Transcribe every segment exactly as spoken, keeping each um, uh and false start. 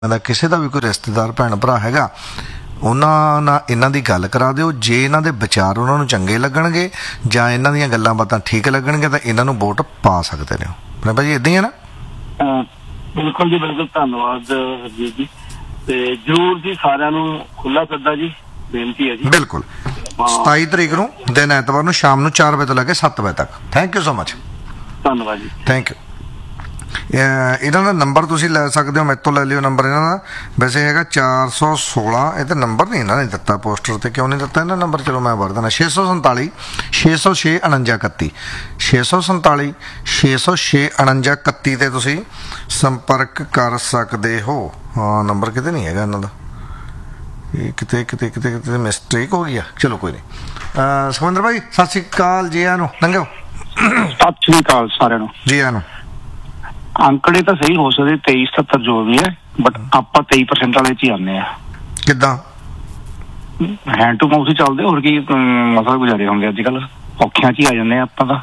ਦਾ ਕਿਸੇ ਦਾ ਵੀ ਕੋਈ ਰਿਸ਼ਤੇਦਾਰ ਭੈਣ ਭਰਾ ਹੈਗਾ ਉਹਨਾਂ ਨਾਲ ਇਹਨਾਂ ਦੀ ਗੱਲ ਕਰਾ ਦਿਓ। ਜੇ ਇਹਨਾਂ ਦੇ ਵਿਚਾਰ ਉਹਨਾਂ ਨੂੰ ਚੰਗੇ ਲੱਗਣਗੇ ਜਾਂ ਇਹਨਾਂ ਦੀਆਂ ਗੱਲਾਂ ਬਾਤਾਂ ਠੀਕ ਲੱਗਣਗੀਆਂ ਤਾਂ ਇਹਨਾਂ ਨੂੰ ਵੋਟ ਪਾ ਸਕਦੇ ਨੇ। ਆਪਣੇ ਭਾਜੀ ਇੱਦਾਂ ਹੀ ਹੈ ਨਾ? ਬਿਲਕੁਲ ਜੀ, ਬਿਲਕੁਲ। ਧੰਨਵਾਦ ਹਰਜੀਤ ਜੀ। ਤੇ ਜ਼ਰੂਰ ਜੀ, ਸਾਰਿਆਂ ਨੂੰ ਖੁੱਲਾ ਸੱਦਾ ਜੀ, ਬੇਨਤੀ ਹੈ ਜੀ। ਬਿਲਕੁਲ ਸਤਾਈ ਤਰੀਕ ਨੂੰ ਦਿਨ ਐਤਵਾਰ ਨੂੰ ਸ਼ਾਮ ਨੂੰ ਚਾਰ ਵਜੇ ਤੋਂ ਲੈ ਕੇ ਸੱਤ ਵਜੇ ਤੱਕ। Thank you so much. ਧੰਨਵਾਦ ਜੀ। Thank you. ਇਹਨਾਂ ਦਾ ਨੰਬਰ ਤੁਸੀਂ ਲੈ ਸਕਦੇ ਹੋ, ਮੇਰੇ ਤੋਂ ਲੈ ਲਿਓ ਨੰਬਰ ਇਹਨਾਂ ਦਾ। ਵੈਸੇ ਹੈਗਾ ਚਾਰ ਸੌ ਸੋਲਾਂ। ਇਹ ਤਾਂ ਨੰਬਰ ਨਹੀਂ ਇਹਨਾਂ ਨੇ ਦਿੱਤਾ ਪੋਸਟਰ 'ਤੇ, ਕਿਉਂ ਨਹੀਂ ਦਿੱਤਾ ਇਹਨਾਂ ਨੰਬਰ? ਚਲੋ ਮੈਂ ਵਰ ਦੇਣਾ। ਛੇ ਸੌ ਸੰਤਾਲੀ ਛੇ ਸੌ ਛੇ ਉਣੰਜਾ ਇਕੱਤੀ ਛੇ ਸੌ ਸੰਤਾਲੀ ਛੇ ਸੌ ਛੇ ਉਣੰਜਾ ਇਕੱਤੀ 'ਤੇ ਤੁਸੀਂ ਸੰਪਰਕ ਕਰ ਸਕਦੇ ਹੋ। ਹਾਂ, ਨੰਬਰ ਕਿਤੇ ਨਹੀਂ ਹੈਗਾ ਇਹਨਾਂ ਦਾ, ਇਹ ਕਿਤੇ ਕਿਤੇ ਕਿਤੇ ਕਿਤੇ ਮਿਸਟੇਕ ਹੋ ਗਈ ਆ। ਚਲੋ ਕੋਈ ਨਹੀਂ। ਸੁਖਵਿੰਦਰ ਭਾਈ ਸਤਿ ਸ਼੍ਰੀ ਅਕਾਲ ਜੀ। ਆਇਆਂ ਨੂੰ ਲੰਘਿਓ। ਸਤਿ ਸ਼੍ਰੀ ਅਕਾਲ ਸਾਰਿਆਂ ਨੂੰ ਜੀ। ਆਇਆਂ ਨੂੰ। ਅੰਕੜੇ ਤਾਂ ਸਹੀ ਹੋ ਸਕਦੇ ਤੇਈ ਸਤੱਤਰ ਜੋ ਵੀ ਹੈ, ਬਟ ਆਪਾਂ ਤੇਈ ਪਰਸੈਂਟ ਵਾਲੇ ਚ ਹੀ ਆਉਂਦੇ ਆ। ਕਿੱਦਾਂ? ਹੈਂਡ ਟੂ ਮਾਊਥ ਹੀ ਚੱਲਦੇ, ਹੋਰ ਕੀ ਮਸਲਾ ਗੁਜ਼ਾਰੇ ਹੁੰਦੇ ਅੱਜ ਕੱਲ। ਔਖਿਆਂ ਚ ਹੀ ਆ ਜਾਂਦੇ ਆ ਆਪਾਂ ਤਾਂ।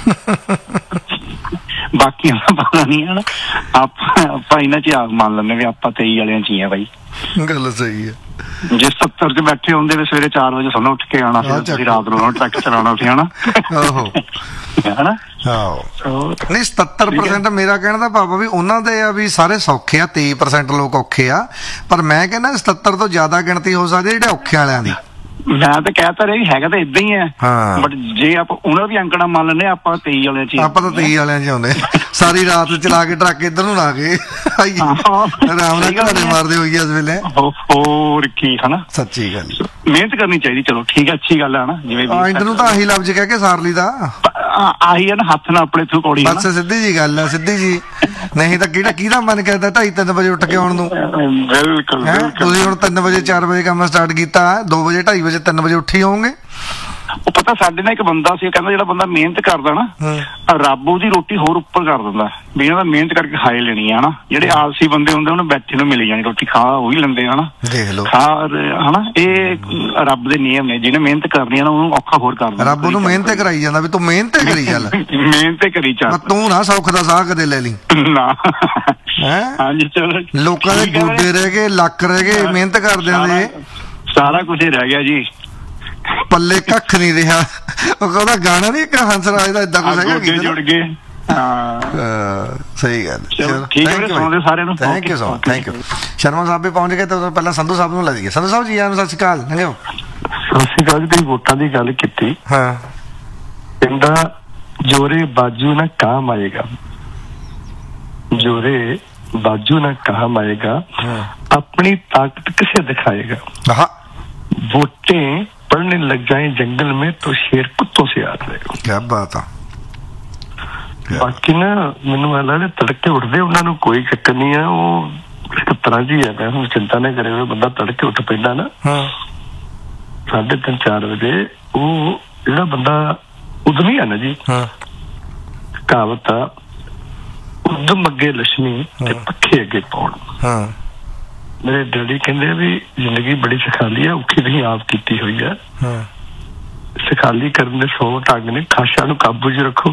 ਬਾਕੀ ਪਤਾ ਨਹੀਂ ਹੈ ਨਾ, ਆਪਾਂ ਆਪਾਂ ਇਹਨਾਂ ਚ ਆਗ ਮੰਨ ਲੈਂਦੇ ਵੀ ਆਪਾਂ ਤੇਈ ਵਾਲਿਆਂ ਚ ਹੀ ਆ ਬਾਈ। ਗੱਲ ਸਹੀ ਹੈ। ਜੇ ਸੱਤਰ ਚ ਬੈਠੇ ਹੁੰਦੇ ਵੀ ਸਵੇਰੇ ਚਾਰ ਵਜੇ ਸਾਨੂੰ ਉੱਠ ਕੇ ਆਉਣਾ ਸੀ, ਤੁਸੀਂ ਰਾਤ ਨੂੰ ਟਰੈਕਟਰ ਚਲਾਉਣਾ ਸੀ ਹਨਾ। ਹਨਾ ਨਹੀਂ, ਸਤੱਤਰ ਪ੍ਰਸੈਂਟ ਮੇਰਾ ਕਹਿਣ ਦਾ ਭਾਵ ਵੀ ਉਹਨਾਂ ਦੇ ਆ ਵੀ ਸਾਰੇ ਸੌਖੇ ਆ, ਤੇਈ ਪ੍ਰਸੈਂਟ ਲੋਕ ਔਖੇ ਆ। ਪਰ ਮੈਂ ਕਹਿੰਦਾ ਸਤੱਤਰ ਤੋਂ ਜ਼ਿਆਦਾ ਗਿਣਤੀ ਹੋ ਸਕਦੀ ਜਿਹੜੇ ਔਖੇ ਵਾਲਿਆਂ ਦੀ। ਮੈਂ ਤਾਂ ਕਹਿ ਤਾਂ ਰਹੀ ਹੈਗਾ ਤਾਂ ਏਦਾਂ ਹੀ ਹੈ, ਬਟ ਜੇ ਆਪਾਂ ਉਹਨਾਂ ਵੀ ਅੰਕੜਾ ਮੰਨ ਲੈਂਦੇ ਆਪਾਂ ਤੇਈ ਵਾਲਿਆਂ ਚ। ਆਪਾਂ ਤਾਂ ਤੇਈ ਵਾਲਿਆਂ ਚ ਆਉਂਦੇ। ਸਾਰੀ ਰਾਤ ਚਲਾ ਕੇ ਟਰੱਕ ਇੱਧਰ ਨੂੰ ਲਾ ਕੇ ਆਰਾਮ ਨਾਲ ਘਾੜੇ ਮਾਰਦੇ ਹੋਈਏ ਇਸ ਵੇਲੇ। ਹੋਰ ਕੀ ਹਨਾ, ਸੱਚੀ ਗੱਲ। ਮਿਹਨਤ ਕਰਨੀ ਚਾਹੀਦੀ। ਚਲੋ ਠੀਕ ਹੈ, ਅੱਛੀ ਗੱਲ ਹੈ ਨਾ। ਜਿਵੇਂ ਇੰਦ ਨੂੰ ਤਾਂ ਆਹੀ ਲਫ਼ਜ਼ ਕਹਿ ਕੇ ਸਾਰ ਲਈ ਦਾ, ਆਹੀ ਹੈ ਨਾ, ਹੱਥ ਨਾਲ ਆਪਣੇ ਥਰੂ ਕੌੜੀ। ਬਸ ਸਿੱਧੀ ਜੀ ਗੱਲ ਹੈ, ਸਿੱਧੀ ਜੀ। ਨਹੀਂ ਤਾਂ ਕਿਹੜਾ ਕਿਹਦਾ ਮਨ ਕਰਦਾ ਢਾਈ ਤਿੰਨ ਵਜੇ ਉੱਠ ਕੇ ਆਉਣ ਨੂੰ? ਬਿਲਕੁਲ। ਤੁਸੀਂ ਹੁਣ ਤਿੰਨ ਵਜੇ ਚਾਰ ਵਜੇ ਕੰਮ ਸਟਾਰਟ ਕੀਤਾ, ਦੋ ਵਜੇ ਢਾਈ ਵਜੇ ਤਿੰਨ ਵਜੇ ਉੱਠੀ ਹੋਵੋਗੇ। ਉਹ ਪਤਾ ਸਾਡੇ ਨਾਲ ਇੱਕ ਬੰਦਾ ਸੀ, ਕਹਿੰਦਾ ਜਿਹੜਾ ਬੰਦਾ ਮਿਹਨਤ ਕਰਦਾ ਨਾ, ਰੱਬ ਉਹਦੀ ਰੋਟੀ ਹੋਰ ਉੱਪਰ ਕਰ ਦਿੰਦਾ ਵੀ ਇਹਨਾਂ ਦਾ ਮਿਹਨਤ ਕਰਕੇ ਖਾਏ ਲੈਣੀ ਆ ਹਨਾ। ਜਿਹੜੇ ਆਲਸੀ ਬੰਦੇ ਹੁੰਦੇ ਉਹਨੂੰ ਬੈਠੇ ਨੂੰ ਮਿਲ ਜਾਣੀ ਰੋਟੀ, ਖਾ ਉਹੀ ਲੈਂਦੇ ਹਨਾ। ਦੇਖ ਲਓ ਖਾ ਹਨਾ, ਇਹ ਰੱਬ ਦੇ ਨਿਯਮ ਨੇ। ਜਿਹਨੇ ਮਿਹਨਤ ਕਰਨੀ ਆ ਨਾ ਉਹਨੂੰ ਔਖਾ ਹੋਰ ਕਰ ਦਿੰਦਾ। ਰੱਬ ਉਹਨੂੰ ਮਿਹਨਤ ਕਰਾਈ ਜਾਂਦਾ ਵੀ ਤੂੰ ਮਿਹਨਤ ਕਰੀ ਚੱਲ। ਮਿਹਨਤ ਕਰੀ ਚੱਲ, ਤੂੰ ਨਾ ਸੌਖ ਦਾ ਸਾਹ ਕਦੇ ਲੈ ਲਈ ਨਾ। ਹੈ ਹਾਂਜੀ ਚਲੋ। ਲੋਕਾਂ ਦੇ ਗੋਡੇ ਰਹਿ ਗਏ, ਲੱਕ ਰਹਿ ਗਏ ਮਿਹਨਤ ਕਰਦਿਆਂ ਦੇ। ਸਾਰਾ ਕੁਝ ਹੀ ਰਹਿ ਗਿਆ ਜੀ, ਪੱਲੇ ਕੱਖ ਨਹੀਂ ਰਿਹਾ। ਉਹ ਉਹਦਾ ਗਾਣਾ ਨੀ ਇੱਕ ਹੰਸਰਾਜ ਦਾ ਏਦਾਂ ਕੁਝ ਹੈਗਾ, ਜੁੜ ਗਏ। ਹਾਂ ਸਹੀ ਗੱਲ। ਚਲੋ ਠੀਕ ਹੈ, ਸੁਣਦੇ ਸਾਰਿਆਂ ਨੂੰ। Thank you so much. Thank you. Sharma ਸਾਹਿਬ ਵੀ ਪਹੁੰਚ ਗਏ ਤਾਂ ਪਹਿਲਾਂ ਸੰਧੂ ਸਾਹਿਬ ਨੂੰ ਲੈ ਜਾਈਏ। ਸੰਧੂ ਸਾਹਿਬ ਜੀ ਆਇਆਂ ਨੂੰ ਸਤਿ ਸ਼੍ਰੀ ਅਕਾਲ। ਲੰਘਿਓ। ਸਤਿ ਸ਼੍ਰੀ ਅਕਾਲ ਜੀ। ਤੁਸੀਂ ਵੋਟਾਂ ਦੀ ਗੱਲ ਕੀਤੀ। ਹਾਂ। ਕਹਿੰਦਾ ਜੋਰੇ ਬਾਜੂ ਨਾ ਕਾਮ ਆਏਗਾ, ਜੋਰੇ ਬਾਜੂ ਨਾ ਕਾਮ ਆਏਗਾ, अपनी ताकत किसे दिखाएगा, वोटे पढ़ने लग जाए जंगल में तो शेर कुत्तों से आ जाएगा। क्या बात है। बाकी ना मैनू ऐ लगदा तड़के उठदे उन्हां नूं कोई चक्कर नहीं है, वो इस तरह जी है। मैं चिंता नहीं करे, बंदा तड़के उठ पैंदा ना साढ़े तीन चार बजे, वो जिहड़ा बंदा उद्यमी है ना जी, कहावत आ उद्यम अगे लक्ष्मी ते पक्खे अगे पौड़। मेरे डैडी कहते भी जिंदगी बड़ी सखाली है, औखी नहीं आप की हुई है। सखाली करने सौ ढंग ने, खाशा नूं काबू च रखो।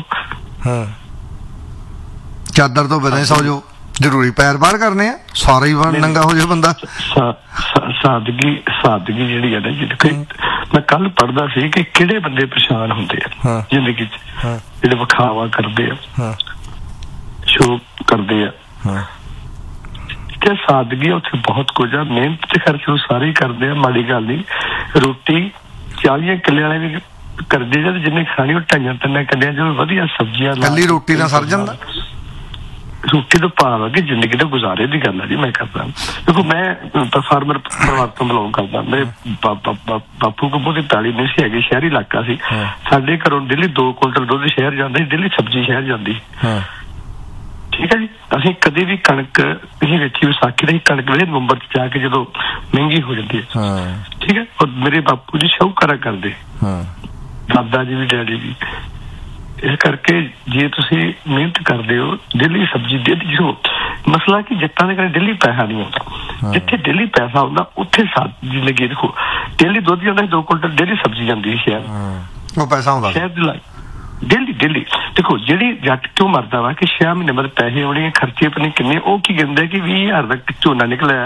चादर तो बिना सौ जो जरूरी पैर बाहर करने हैं, सारा ही नंगा हो जाए बंदा। सा, सा, सादगी सादगी जिहड़ी है ना जी। मैं कल पढ़दा सी कि किहड़े बंदे परेशान हुंदे आ जिंदगी च, जिहड़े विखावा करदे आ, शो करदे आ। ते सादगी उत्थे बहुत कुछ आ। मेहनत ते खर्च वो सारे ही करदे आ, माड़ी गल नहीं। रोटी चालियां किले वाले भी करदे आ, जिन्ने खानी वो ढाइयां तिन्नां किलियां जो वधिया सब्जियां कल्ली रोटी नाल सर जांदा। रोटी तो भाव है कि जिंदगी तो गुजारे की गल है जी। मैं करता देखो, मैं फार्मर परिवार तो बिलोंग करता। मेरे बापू को बहुत पैली नहीं सी हैगी, शहरी इलाका सी। साडे घरों डेली दो कुंटल दुध शहर जांदा, डेली सब्जी शहर जांदी। ठीक है जी। असीं कदे भी कणक नहीं वेची, विसाखी दी कणक वे नवंबर च जाके जदों महंगी हो जाती है। ठीक है। और मेरे बापू जी शाहूकारा करदे, दादा जी भी डैडी भी। इस करके जे तुसीं मेहनत करदे हो, डेली सब्जी डेली, जो मसला कि जट्टां दे घरे डेली पैसा नहीं आउंदा। जिथे डेली पैसा आउंदा उत्थे जिंदगी देखो, डेली दुध जांदा दो कुंटल, डेली सब्जी जांदी शहर, वो पैसा आउंदा शहर दी लाइफ। ਡੇਲੀ ਡੇਲੀ ਦੇਖੋ ਜਿਹੜੀ ਜੱਟ ਕਿਉਂ ਮਰਦਾ ਵਾ ਕਿ ਛੇ ਮਹੀਨੇ ਬਾਅਦ ਪੈਸੇ ਆਉਣੇ ਖਰਚੇ ਪਤਾ ਨਹੀਂ ਕਿੰਨੇ ਉਹ ਕੀ ਕਹਿੰਦੇ ਕਿ ਵੀਹ ਹਜ਼ਾਰ ਦਾ ਝੋਨਾ ਨਿਕਲਿਆ